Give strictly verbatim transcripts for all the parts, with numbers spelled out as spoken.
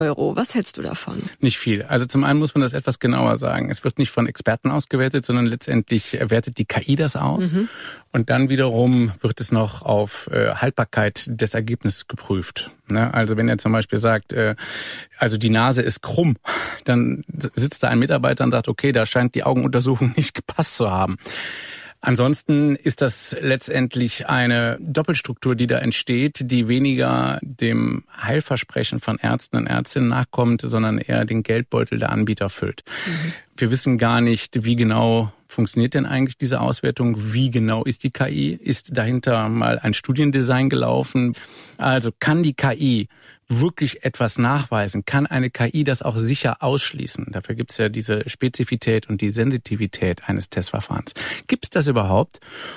Euro. Was hältst du davon? Nicht viel. Also zum einen muss man das etwas genauer sagen. Es wird nicht von Experten ausgewertet, sondern letztendlich wertet die K I das aus. Mhm. Und dann wiederum wird es noch auf äh, Haltbarkeit des Ergebnisses geprüft. Ne? Also wenn er zum Beispiel sagt, äh, also die Nase ist krumm, dann sitzt da ein Mitarbeiter und sagt, okay, da scheint die Augenuntersuchung nicht gepasst zu haben. Ansonsten ist das letztendlich eine Doppelstruktur, die da entsteht, die weniger dem Heilversprechen von Ärzten und Ärztinnen nachkommt, sondern eher den Geldbeutel der Anbieter füllt. Mhm. Wir wissen gar nicht, wie genau funktioniert denn eigentlich diese Auswertung? Wie genau ist die K I? Ist dahinter mal ein Studiendesign gelaufen? Also kann die K I wirklich etwas nachweisen? Kann eine K I das auch sicher ausschließen? Dafür gibt es ja diese Spezifität und die Sensitivität eines Testverfahrens. Gibt es das überhaupt?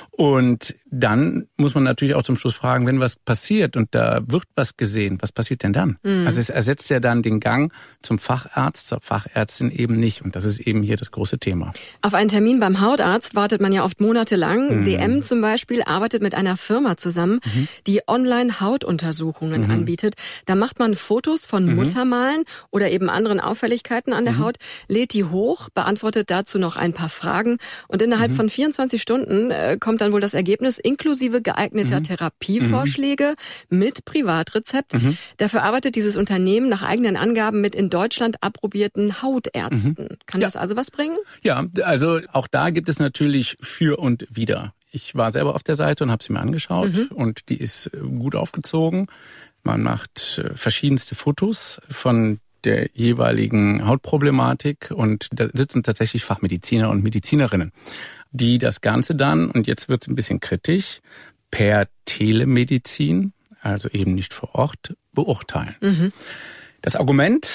Und dann muss man natürlich auch zum Schluss fragen, wenn was passiert und da wird was gesehen, was passiert denn dann? Mhm. Also es ersetzt ja dann den Gang zum Facharzt, zur Fachärztin eben nicht. Und das ist eben hier das große Thema. Auf einen Termin beim Hautarzt wartet man ja oft monatelang. Mhm. D M zum Beispiel arbeitet mit einer Firma zusammen, mhm. die Online-Hautuntersuchungen mhm. anbietet. Da macht man Fotos von mhm. Muttermalen oder eben anderen Auffälligkeiten an der mhm. Haut, lädt die hoch, beantwortet dazu noch ein paar Fragen und innerhalb mhm. von vierundzwanzig Stunden äh, kommt dann wohl das Ergebnis inklusive geeigneter mhm. Therapievorschläge mhm. mit Privatrezept. Mhm. Dafür arbeitet dieses Unternehmen nach eigenen Angaben mit in Deutschland approbierten Hautärzten. Mhm. Kann ja. das also was bringen? Ja, also auch da gibt es natürlich für und wider. Ich war selber auf der Seite und habe sie mir angeschaut mhm. und die ist gut aufgezogen. Man macht verschiedenste Fotos von der jeweiligen Hautproblematik und da sitzen tatsächlich Fachmediziner und Medizinerinnen, die das Ganze dann, und jetzt wird es ein bisschen kritisch, per Telemedizin, also eben nicht vor Ort, beurteilen. Mhm. Das Argument,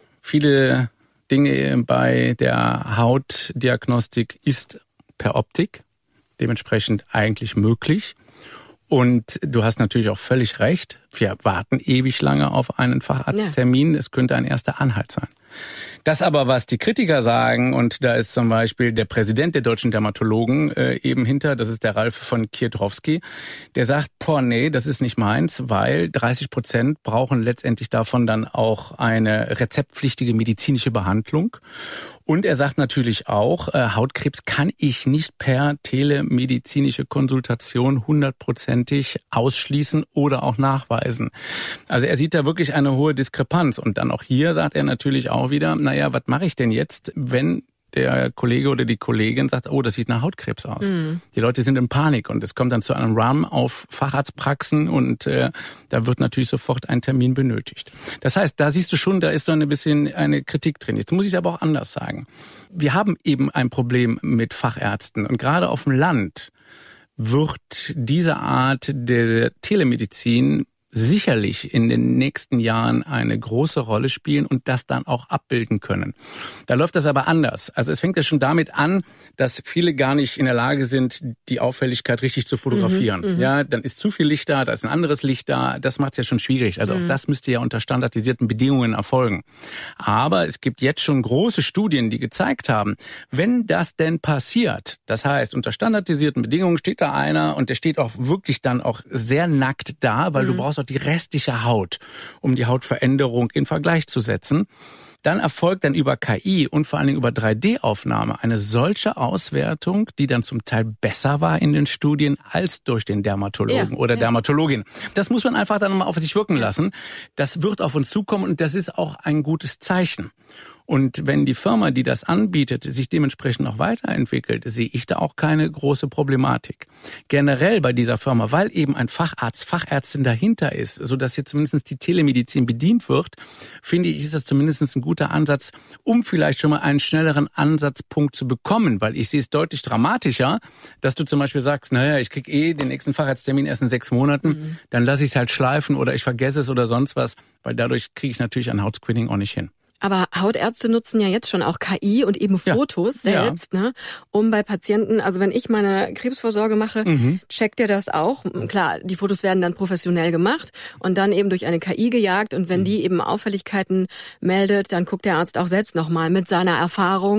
viele Dinge bei der Hautdiagnostik ist per Optik, dementsprechend eigentlich möglich. Und du hast natürlich auch völlig recht, wir warten ewig lange auf einen Facharzttermin, es könnte ein erster Anhalt sein. Das aber, was die Kritiker sagen, und da ist zum Beispiel der Präsident der deutschen Dermatologen äh, eben hinter, das ist der Ralf von Kietrowski, der sagt, boah, nee, das ist nicht meins, weil dreißig Prozent brauchen letztendlich davon dann auch eine rezeptpflichtige medizinische Behandlung. Und er sagt natürlich auch, äh, Hautkrebs kann ich nicht per telemedizinische Konsultation hundertprozentig ausschließen oder auch nachweisen. Also er sieht da wirklich eine hohe Diskrepanz. Und dann auch hier sagt er natürlich auch wieder, naja, was mache ich denn jetzt, wenn der Kollege oder die Kollegin sagt, oh, das sieht nach Hautkrebs aus. Mhm. Die Leute sind in Panik und es kommt dann zu einem Run auf Facharztpraxen und äh, da wird natürlich sofort ein Termin benötigt. Das heißt, da siehst du schon, da ist so ein bisschen eine Kritik drin. Jetzt muss ich es aber auch anders sagen. Wir haben eben ein Problem mit Fachärzten und gerade auf dem Land wird diese Art der Telemedizin sicherlich in den nächsten Jahren eine große Rolle spielen und das dann auch abbilden können. Da läuft das aber anders. Also es fängt ja schon damit an, dass viele gar nicht in der Lage sind, die Auffälligkeit richtig zu fotografieren. Mhm, ja, dann ist zu viel Licht da, da ist ein anderes Licht da. Das macht es ja schon schwierig. Also mhm. auch das müsste ja unter standardisierten Bedingungen erfolgen. Aber es gibt jetzt schon große Studien, die gezeigt haben, wenn das denn passiert, das heißt, unter standardisierten Bedingungen steht da einer und der steht auch wirklich dann auch sehr nackt da, weil mhm. du brauchst die restliche Haut, um die Hautveränderung in Vergleich zu setzen. Dann erfolgt dann über K I und vor allen Dingen über drei D Aufnahme eine solche Auswertung, die dann zum Teil besser war in den Studien als durch den Dermatologen ja, oder ja. Dermatologin. Das muss man einfach dann mal auf sich wirken lassen. Das wird auf uns zukommen und das ist auch ein gutes Zeichen. Und wenn die Firma, die das anbietet, sich dementsprechend auch weiterentwickelt, sehe ich da auch keine große Problematik. Generell bei dieser Firma, weil eben ein Facharzt, Fachärztin dahinter ist, sodass hier zumindest die Telemedizin bedient wird, finde ich, ist das zumindest ein guter Ansatz, um vielleicht schon mal einen schnelleren Ansatzpunkt zu bekommen, weil ich sehe es deutlich dramatischer, dass du zum Beispiel sagst, naja, ich krieg eh den nächsten Facharzttermin erst in sechs Monaten, mhm. dann lasse ich es halt schleifen oder ich vergesse es oder sonst was, weil dadurch kriege ich natürlich ein Hautscreening auch nicht hin. Aber Hautärzte nutzen ja jetzt schon auch K I und eben Fotos ja. selbst, ja. ne, um bei Patienten, also wenn ich meine Krebsvorsorge mache, mhm. checkt er das auch. Klar, die Fotos werden dann professionell gemacht und dann eben durch eine K I gejagt und wenn mhm. die eben Auffälligkeiten meldet, dann guckt der Arzt auch selbst nochmal mit seiner Erfahrung,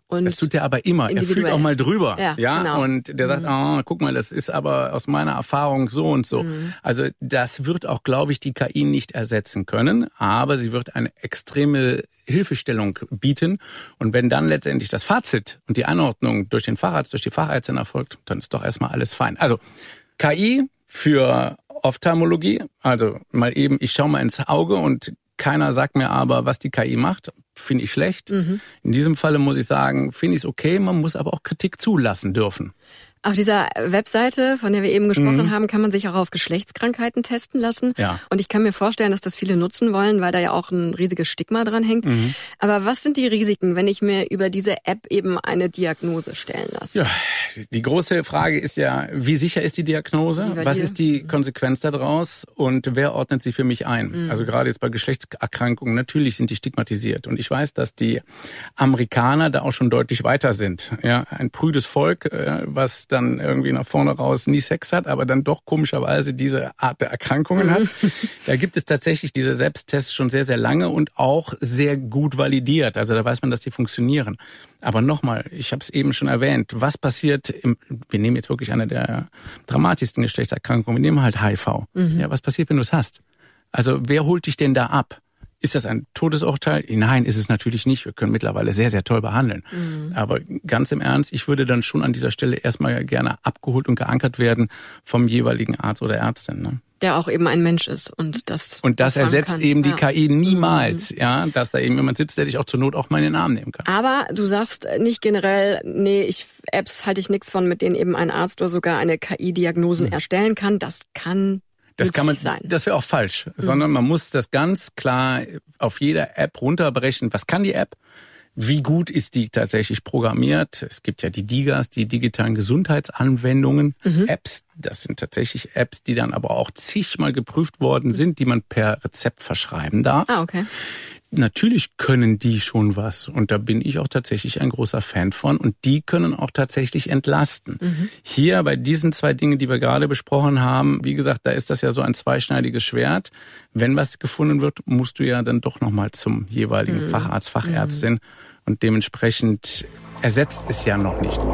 Und das tut er aber immer. Er fühlt auch mal drüber. Ja, ja? Genau. Und der sagt, mhm. oh, guck mal, das ist aber aus meiner Erfahrung so und so. Mhm. Also das wird auch, glaube ich, die K I nicht ersetzen können. Aber sie wird eine extreme Hilfestellung bieten. Und wenn dann letztendlich das Fazit und die Einordnung durch den Facharzt, durch die Fachärztin erfolgt, dann ist doch erstmal alles fein. Also K I für Ophthalmologie, also mal eben, ich schaue mal ins Auge und keiner sagt mir aber, was die K I macht, finde ich schlecht. Mhm. In diesem Falle muss ich sagen, finde ich es okay, man muss aber auch Kritik zulassen dürfen. Auf dieser Webseite, von der wir eben gesprochen mhm. haben, kann man sich auch auf Geschlechtskrankheiten testen lassen. Ja. Und ich kann mir vorstellen, dass das viele nutzen wollen, weil da ja auch ein riesiges Stigma dran hängt. Mhm. Aber was sind die Risiken, wenn ich mir über diese App eben eine Diagnose stellen lasse? Ja, die große Frage ist ja, wie sicher ist die Diagnose? Was ist die Konsequenz daraus? Und wer ordnet sie für mich ein? Mhm. Also gerade jetzt bei Geschlechtserkrankungen, natürlich sind die stigmatisiert. Und ich weiß, dass die Amerikaner da auch schon deutlich weiter sind. Ja, ein prüdes Volk, was dann irgendwie nach vorne raus nie Sex hat, aber dann doch komischerweise diese Art der Erkrankungen hat. Da gibt es tatsächlich diese Selbsttests schon sehr, sehr lange und auch sehr gut validiert. Also da weiß man, dass die funktionieren. Aber nochmal, ich habe es eben schon erwähnt, was passiert, im, wir nehmen jetzt wirklich eine der dramatischsten Geschlechtserkrankungen, wir nehmen halt H I V. Mhm. Ja, was passiert, wenn du es hast? Also wer holt dich denn da ab? Ist das ein Todesurteil? Nein, ist es natürlich nicht. Wir können mittlerweile sehr, sehr toll behandeln. Mhm. Aber ganz im Ernst, ich würde dann schon an dieser Stelle erstmal gerne abgeholt und geankert werden vom jeweiligen Arzt oder Ärztin. Ne? Der auch eben ein Mensch ist und das Und das ersetzt kann. eben die ja. K I niemals, mhm. ja, dass da eben jemand sitzt, der dich auch zur Not auch mal in den Arm nehmen kann. Aber du sagst nicht generell, nee, ich, Apps halte ich nichts von, mit denen eben ein Arzt oder sogar eine K I-Diagnosen mhm. erstellen kann. Das kann Das kann man, sein. Das wäre auch falsch, mhm. sondern man muss das ganz klar auf jeder App runterbrechen. Was kann die App? Wie gut ist die tatsächlich programmiert? Es gibt ja die D I G As, die digitalen Gesundheitsanwendungen, mhm. Apps. Das sind tatsächlich Apps, die dann aber auch zigmal geprüft worden sind, die man per Rezept verschreiben darf. Ah, okay. Natürlich können die schon was und da bin ich auch tatsächlich ein großer Fan von und die können auch tatsächlich entlasten. Mhm. Hier bei diesen zwei Dingen, die wir gerade besprochen haben, wie gesagt, da ist das ja so ein zweischneidiges Schwert. Wenn was gefunden wird, musst du ja dann doch nochmal zum jeweiligen mhm. Facharzt, Fachärztin mhm. und dementsprechend ersetzt es ja noch nicht.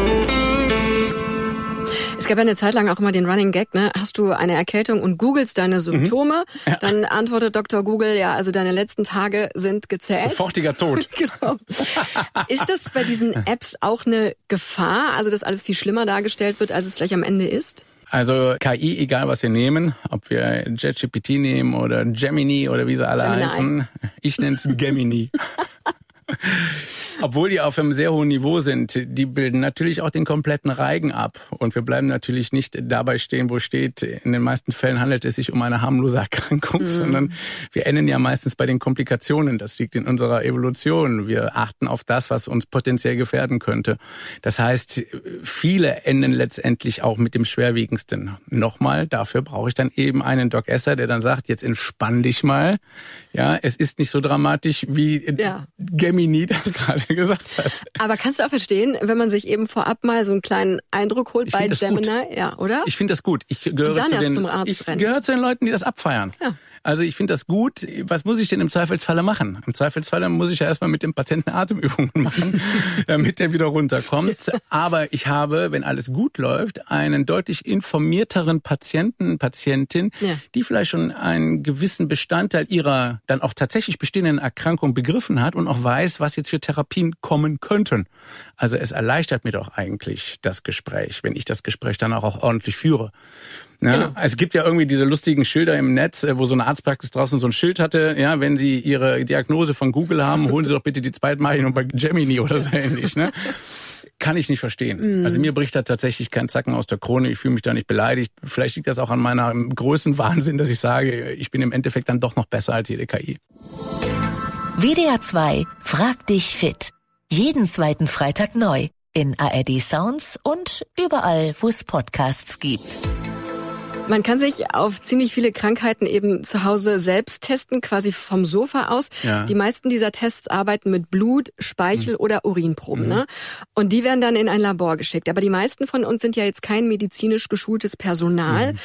Es gab ja eine Zeit lang auch immer den Running Gag, ne? Hast du eine Erkältung und googelst deine Symptome, mhm. ja. dann antwortet Doktor Google, ja, also deine letzten Tage sind gezählt. Sofortiger Tod. Genau. Ist das bei diesen Apps auch eine Gefahr, also dass alles viel schlimmer dargestellt wird, als es vielleicht am Ende ist? Also K I, egal was wir nehmen, ob wir ChatGPT nehmen oder Gemini oder wie sie alle Gemini. heißen, ich nenne es Gemini. Obwohl die auf einem sehr hohen Niveau sind, die bilden natürlich auch den kompletten Reigen ab. Und wir bleiben natürlich nicht dabei stehen, wo steht, in den meisten Fällen handelt es sich um eine harmlose Erkrankung, mhm. sondern wir enden ja meistens bei den Komplikationen. Das liegt in unserer Evolution. Wir achten auf das, was uns potenziell gefährden könnte. Das heißt, viele enden letztendlich auch mit dem Schwerwiegendsten. Nochmal, dafür brauche ich dann eben einen Doc Esser, der dann sagt, jetzt entspann dich mal. Ja, es ist nicht so dramatisch, wie ja. Gemini das gerade gesagt hat. Aber kannst du auch verstehen, wenn man sich eben vorab mal so einen kleinen Eindruck holt ich bei Gemini, gut. ja, oder? Ich finde das gut. Ich gehöre zu den ich gehöre zu den Leuten, die das abfeiern. Ja. Also ich finde das gut. Was muss ich denn im Zweifelsfalle machen? Im Zweifelsfalle muss ich ja erstmal mit dem Patienten Atemübungen machen, damit der wieder runterkommt. Aber ich habe, wenn alles gut läuft, einen deutlich informierteren Patienten, Patientin, ja. die vielleicht schon einen gewissen Bestandteil ihrer dann auch tatsächlich bestehenden Erkrankung begriffen hat und auch weiß, was jetzt für Therapien kommen könnten. Also es erleichtert mir doch eigentlich das Gespräch, wenn ich das Gespräch dann auch, auch ordentlich führe. Ja, genau. Es gibt ja irgendwie diese lustigen Schilder im Netz, wo so eine Arztpraxis draußen so ein Schild hatte, ja, wenn Sie Ihre Diagnose von Google haben, holen Sie doch bitte die Zweitmachung bei Gemini oder so ähnlich, ne? Kann ich nicht verstehen. Mm. Also mir bricht da tatsächlich kein Zacken aus der Krone, ich fühle mich da nicht beleidigt. Vielleicht liegt das auch an meiner Größenwahnsinn, dass ich sage, ich bin im Endeffekt dann doch noch besser als jede K I. W D R zwei fragt dich fit. Jeden zweiten Freitag neu in A R D Sounds und überall, wo es Podcasts gibt. Man kann sich auf ziemlich viele Krankheiten eben zu Hause selbst testen, quasi vom Sofa aus. Ja. Die meisten dieser Tests arbeiten mit Blut, Speichel mhm. oder Urinproben. Mhm. Ne? Und die werden dann in ein Labor geschickt. Aber die meisten von uns sind ja jetzt kein medizinisch geschultes Personal. Mhm.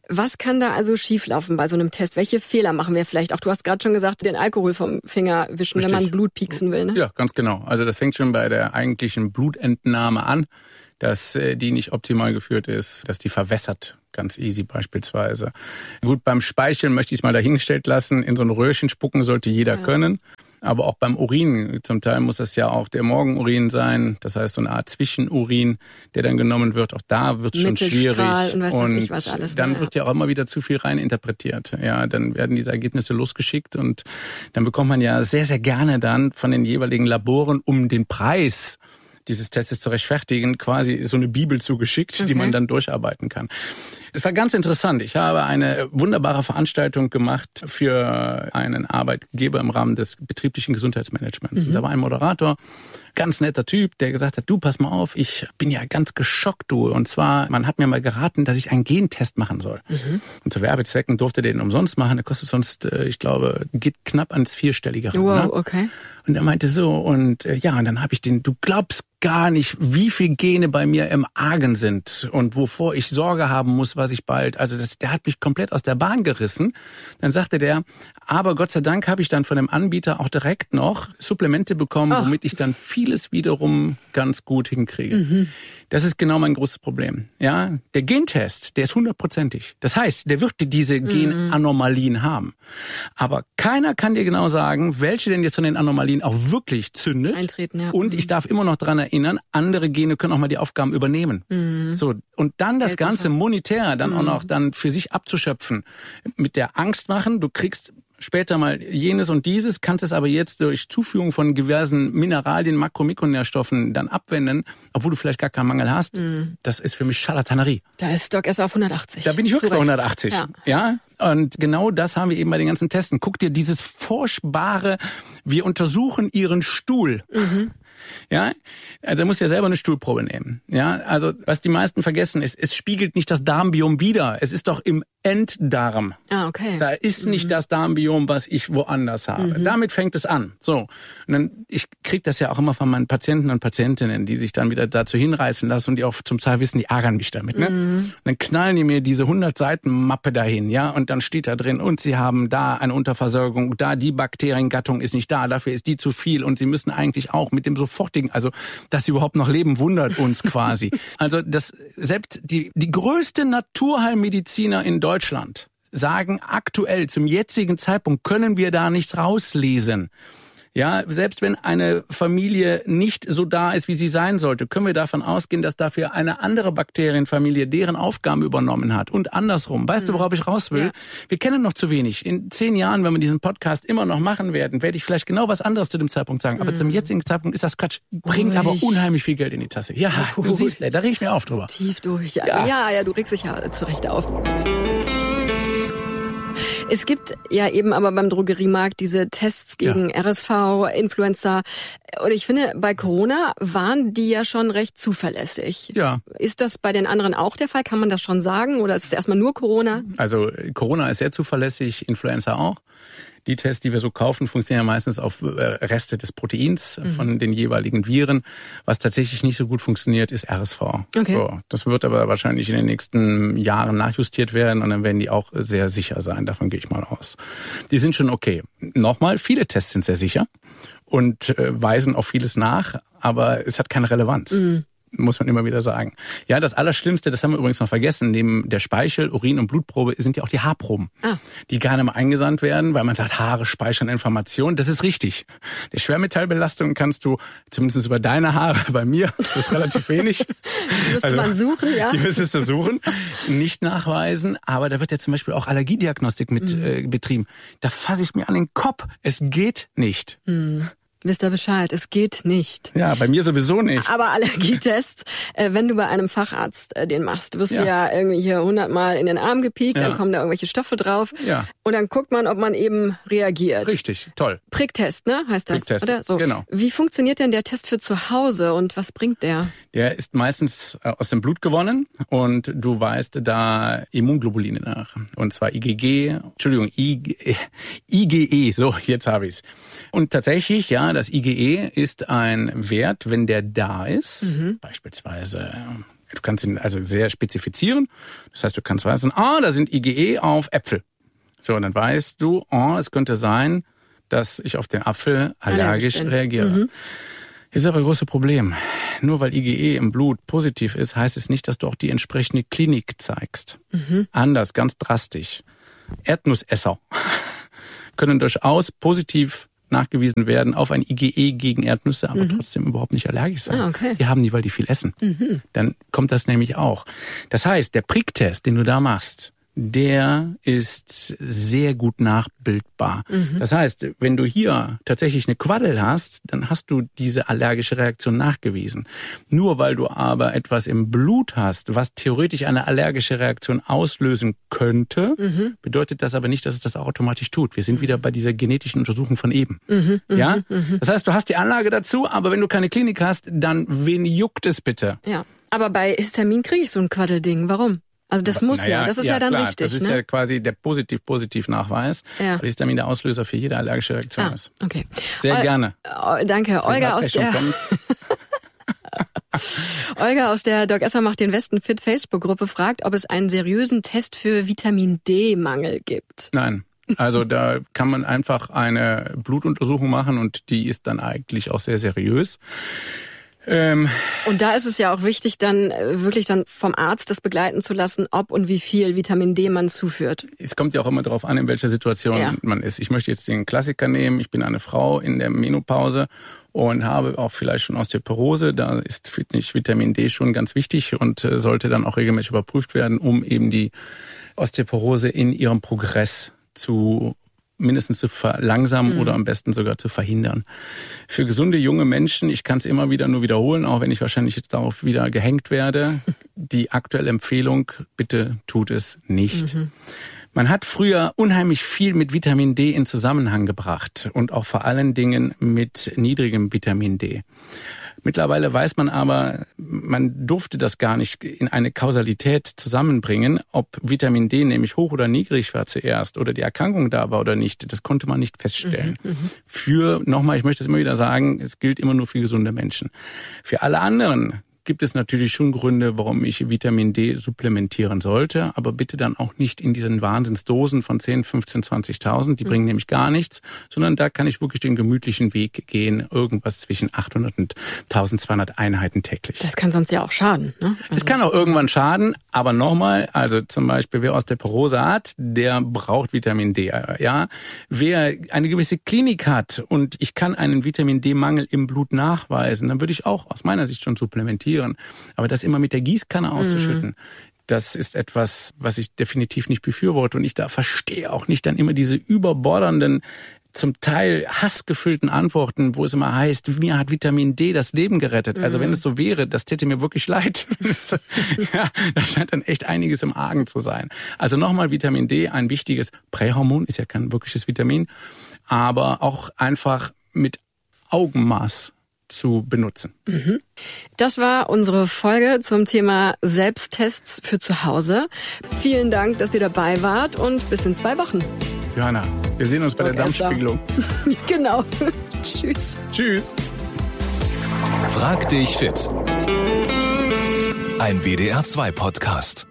Was kann da also schieflaufen bei so einem Test? Welche Fehler machen wir vielleicht auch? Du hast gerade schon gesagt, den Alkohol vom Finger wischen, Richtig. Wenn man Blut pieksen will, ne? Ja, ganz genau. Also das fängt schon bei der eigentlichen Blutentnahme an, dass die nicht optimal geführt ist, dass die verwässert. Ganz easy beispielsweise. Gut, beim Speicheln möchte ich es mal dahingestellt lassen. In so ein Röhrchen spucken sollte jeder ja. können. Aber auch beim Urin, zum Teil muss das ja auch der Morgenurin sein. Das heißt, so eine Art Zwischenurin, der dann genommen wird. Auch da wird es schon schwierig. Und, weiß und nicht, was alles, dann ja. wird ja auch immer wieder zu viel rein interpretiert. Ja, dann werden diese Ergebnisse losgeschickt und dann bekommt man ja sehr, sehr gerne dann von den jeweiligen Laboren um den Preis dieses Testes zu rechtfertigen, quasi so eine Bibel zugeschickt, okay. die man dann durcharbeiten kann. Es war ganz interessant. Ich habe eine wunderbare Veranstaltung gemacht für einen Arbeitgeber im Rahmen des betrieblichen Gesundheitsmanagements. Mhm. Da war ein Moderator, ganz netter Typ, der gesagt hat, du, pass mal auf, ich bin ja ganz geschockt, du. Und zwar, man hat mir mal geraten, dass ich einen Gentest machen soll. Mhm. Und zu Werbezwecken durfte der den umsonst machen. Der kostet sonst, ich glaube, geht knapp ans Vierstellige ran. Wow, ne? okay. Und er meinte so, und äh, ja, und dann habe ich den, du glaubst gar nicht, wie viel Gene bei mir im Argen sind und wovor ich Sorge haben muss, was ich bald, also das, der hat mich komplett aus der Bahn gerissen. Dann sagte der, aber Gott sei Dank habe ich dann von dem Anbieter auch direkt noch Supplemente bekommen, Ach. womit ich dann vieles wiederum ganz gut hinkriege. Mhm. Das ist genau mein großes Problem. Ja, der Gentest, der ist hundertprozentig. Das heißt, der wird diese Genanomalien haben. Aber keiner kann dir genau sagen, welche denn jetzt von den Anomalien auch wirklich zündet. Eintreten, ja. Und ich darf immer noch dran erinnern, andere Gene können auch mal die Aufgaben übernehmen. Mhm. So, und dann das Ganze monetär dann mhm. auch noch dann für sich abzuschöpfen. Mit der Angst machen, du kriegst später mal jenes und dieses, kannst es aber jetzt durch Zuführung von diversen Mineralien, Makro- und Mikronährstoffen dann abwenden, obwohl du vielleicht gar keinen Mangel hast. Mm. Das ist für mich Scharlatanerie. Da ist Doc erst auf hundertachtzig. Da bin ich wirklich bei hundertachtzig. Ja. ja. Und genau das haben wir eben bei den ganzen Testen. Guck dir dieses furchtbare, wir untersuchen ihren Stuhl. Mhm. Ja, also er muss ja selber eine Stuhlprobe nehmen. Ja, also was die meisten vergessen ist, es spiegelt nicht das Darmbiom wider. Es ist doch im Enddarm. Ah, okay. Da ist mhm. nicht das Darmbiom, was ich woanders habe. Mhm. Damit fängt es an. So, und dann ich krieg das ja auch immer von meinen Patienten und Patientinnen, die sich dann wieder dazu hinreißen lassen und die auch zum Teil wissen, die ärgern mich damit. Ne? Mhm. Und dann knallen die mir diese hundert Seiten Mappe dahin, ja, und dann steht da drin, und sie haben da eine Unterversorgung, da die Bakteriengattung ist nicht da, dafür ist die zu viel und sie müssen eigentlich auch mit dem sofortigen, also dass sie überhaupt noch leben, wundert uns quasi. Also das selbst die die größte Naturheilmediziner in Deutschland sagen aktuell zum jetzigen Zeitpunkt können wir da nichts rauslesen. Ja, selbst wenn eine Familie nicht so da ist, wie sie sein sollte, können wir davon ausgehen, dass dafür eine andere Bakterienfamilie deren Aufgaben übernommen hat und andersrum. Weißt mhm. du, worauf ich raus will? Ja. Wir kennen noch zu wenig. In zehn Jahren, wenn wir diesen Podcast immer noch machen werden, werde ich vielleicht genau was anderes zu dem Zeitpunkt sagen. Aber mhm. zum jetzigen Zeitpunkt ist das Quatsch. Bringt Ruhig. aber unheimlich viel Geld in die Tasse. Ja, Ruhig. du siehst, da reg ich mir auf drüber. Tief durch. Ja, ja, ja, ja du regst dich ja zu Recht auf. Es gibt ja eben aber beim Drogeriemarkt diese Tests gegen ja. R S V, Influenza. Und ich finde, bei Corona waren die ja schon recht zuverlässig. Ja. Ist das bei den anderen auch der Fall? Kann man das schon sagen? Oder ist es erstmal nur Corona? Also Corona ist sehr zuverlässig, Influenza auch. Die Tests, die wir so kaufen, funktionieren ja meistens auf Reste des Proteins mhm. von den jeweiligen Viren. Was tatsächlich nicht so gut funktioniert, ist R S V. Okay. So, das wird aber wahrscheinlich in den nächsten Jahren nachjustiert werden und dann werden die auch sehr sicher sein. Davon gehe ich mal aus. Die sind schon okay. Nochmal, viele Tests sind sehr sicher und äh, weisen auf vieles nach, aber es hat keine Relevanz. Mhm. Muss man immer wieder sagen. Ja, das Allerschlimmste, das haben wir übrigens noch vergessen, neben der Speichel-, Urin- und Blutprobe sind ja auch die Haarproben, ah. die gerne mal eingesandt werden, weil man sagt, Haare speichern Informationen. Das ist richtig. Die Schwermetallbelastung kannst du, zumindest über deine Haare, bei mir, das ist relativ wenig. Die müsste also, man suchen, ja. Die müsstest du suchen, nicht nachweisen. Aber da wird ja zum Beispiel auch Allergiediagnostik mit mhm. äh, betrieben. Da fasse ich mir an den Kopf. Es geht nicht. Mhm. Wisst ihr Bescheid, es geht nicht. Ja, bei mir sowieso nicht. Aber Allergietests, äh, wenn du bei einem Facharzt äh, den machst, wirst ja. du ja irgendwie hier hundertmal in den Arm gepiekt, ja. dann kommen da irgendwelche Stoffe drauf ja. und dann guckt man, ob man eben reagiert. Richtig, toll. Pricktest, ne, heißt das, Pricktest, oder? So. Genau. Wie funktioniert denn der Test für zu Hause und was bringt der? Der ist meistens aus dem Blut gewonnen und du weist da Immunglobuline nach. Und zwar I G G, Entschuldigung, I G E, so, jetzt habe ich's. Und tatsächlich, ja, das I G E ist ein Wert, wenn der da ist, mhm. beispielsweise Du kannst ihn also sehr spezifizieren. Das heißt, du kannst wissen, ah, da sind IgE auf Äpfel. So, und dann weißt du, oh, es könnte sein, dass ich auf den Apfel allergisch, allergisch reagiere. Mhm. Ist aber ein großes Problem. Nur weil IgE im Blut positiv ist, heißt es nicht, dass du auch die entsprechende Klinik zeigst. Mhm. Anders, ganz drastisch. Erdnussesser können durchaus positiv nachgewiesen werden auf ein IgE gegen Erdnüsse, aber mhm. trotzdem überhaupt nicht allergisch sein. Ah, okay. Die haben die, weil die viel essen. Mhm. Dann kommt das nämlich auch. Das heißt, der Pricktest, den du da machst, der ist sehr gut nachbildbar. Mhm. Das heißt, wenn du hier tatsächlich eine Quaddel hast, dann hast du diese allergische Reaktion nachgewiesen. Nur weil du aber etwas im Blut hast, was theoretisch eine allergische Reaktion auslösen könnte, mhm. bedeutet das aber nicht, dass es das automatisch tut. Wir sind wieder bei dieser genetischen Untersuchung von eben. Mhm. Ja? Mhm. Das heißt, du hast die Anlage dazu, aber wenn du keine Klinik hast, dann wen juckt es bitte? Ja. Aber bei Histamin kriege ich so ein Quaddelding. Warum? Also das muss naja, ja, das ist ja, ja dann klar, richtig. Das ist ne? ja quasi der Positiv-Positiv-Nachweis, ja. weil Histamin der Auslöser für jede allergische Reaktion ah, ist. Okay. Sehr Ol- gerne. Oh, danke. Olga aus der Olga aus der Doc Esser macht den Westen fit Facebook-Gruppe fragt, ob es einen seriösen Test für Vitamin D-Mangel gibt. Nein. Also da kann man einfach eine Blutuntersuchung machen und die ist dann eigentlich auch sehr seriös. Ähm, und da ist es ja auch wichtig, dann wirklich dann vom Arzt das begleiten zu lassen, ob und wie viel Vitamin D man zuführt. Es kommt ja auch immer darauf an, in welcher Situation ja. man ist. Ich möchte jetzt den Klassiker nehmen. Ich bin eine Frau in der Menopause und habe auch vielleicht schon Osteoporose. Da ist Vitamin D schon ganz wichtig und sollte dann auch regelmäßig überprüft werden, um eben die Osteoporose in ihrem Progress zu mindestens zu verlangsamen mhm. oder am besten sogar zu verhindern. Für gesunde junge Menschen, ich kann es immer wieder nur wiederholen, auch wenn ich wahrscheinlich jetzt darauf wieder gehängt werde, die aktuelle Empfehlung, bitte tut es nicht. Mhm. Man hat früher unheimlich viel mit Vitamin D in Zusammenhang gebracht und auch vor allen Dingen mit niedrigem Vitamin D. Mittlerweile weiß man aber, man durfte das gar nicht in eine Kausalität zusammenbringen, ob Vitamin D nämlich hoch oder niedrig war zuerst oder die Erkrankung da war oder nicht. Das konnte man nicht feststellen. Mhm, für, nochmal, ich möchte es immer wieder sagen, es gilt immer nur für gesunde Menschen. Für alle anderen gibt es natürlich schon Gründe, warum ich Vitamin D supplementieren sollte, aber bitte dann auch nicht in diesen Wahnsinnsdosen von zehn, fünfzehn, zwanzigtausend, die bringen mhm. nämlich gar nichts, sondern da kann ich wirklich den gemütlichen Weg gehen, irgendwas zwischen achthundert und eintausendzweihundert Einheiten täglich. Das kann sonst ja auch schaden, ne? Also es kann auch irgendwann schaden, aber nochmal, also zum Beispiel wer Osteoporose hat, der braucht Vitamin D, ja. Wer eine gewisse Klinik hat und ich kann einen Vitamin D-Mangel im Blut nachweisen, dann würde ich auch aus meiner Sicht schon supplementieren. Aber das immer mit der Gießkanne auszuschütten, mhm. das ist etwas, was ich definitiv nicht befürworte. Und ich da verstehe auch nicht dann immer diese überbordernden, zum Teil hassgefüllten Antworten, wo es immer heißt, mir hat Vitamin D das Leben gerettet. Mhm. Also wenn es so wäre, das täte mir wirklich leid. Ja, da scheint dann echt einiges im Argen zu sein. Also nochmal Vitamin D, ein wichtiges Prähormon, ist ja kein wirkliches Vitamin, aber auch einfach mit Augenmaß zu benutzen. Mhm. Das war unsere Folge zum Thema Selbsttests für zu Hause. Vielen Dank, dass ihr dabei wart und bis in zwei Wochen. Johanna, wir sehen uns bei okay, der Darmspiegelung. Genau. Tschüss. Tschüss. Frag dich fit. Ein W D R zwei Podcast.